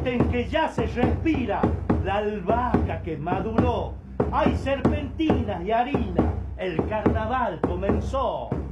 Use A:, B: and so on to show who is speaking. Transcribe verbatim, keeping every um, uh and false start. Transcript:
A: Noten que ya se respira la albahaca que maduró. Hay serpentinas y harina, el carnaval comenzó.